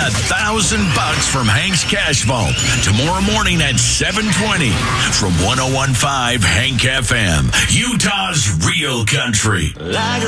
$1,000 from Hank's Cash Vault tomorrow morning at 7:20 from 101.5 Hank FM, Utah's real country.